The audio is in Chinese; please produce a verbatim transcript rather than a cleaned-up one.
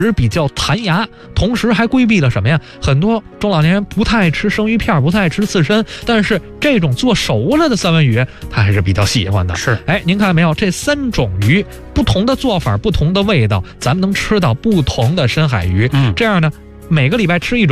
比较弹牙，同时还规避了什么呀？很多中老年人不太爱吃生鱼片，不太爱吃刺身，但是这种做熟了的三文鱼，他还是比较喜欢的。 是， 哎，您看没有？这三种鱼不同的做法，不同的味道，咱们能吃到不同的深海鱼。 嗯， 这样呢，每个礼拜吃一种。